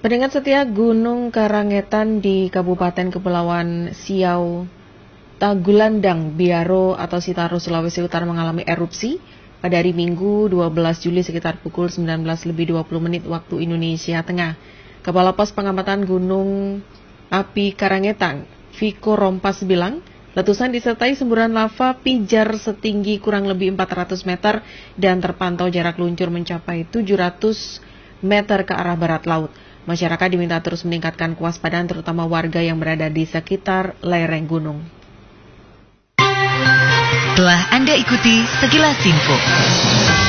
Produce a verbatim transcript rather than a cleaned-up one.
Pendengar setia, Gunung Karangetan di Kabupaten Kepulauan Siau, Tagulandang, Biaro atau Sitaro, Sulawesi Utara mengalami erupsi pada hari Minggu dua belas Juli sekitar pukul sembilan belas lebih dua puluh menit waktu Indonesia Tengah. Kepala Pos Pengamatan Gunung Api Karangetan, Viko Rompas bilang, letusan disertai semburan lava pijar setinggi kurang lebih empat ratus meter dan terpantau jarak luncur mencapai tujuh ratus meter ke arah barat laut. Masyarakat diminta terus meningkatkan kewaspadaan terutama warga yang berada di sekitar lereng gunung. Telah Anda ikuti sekilas info.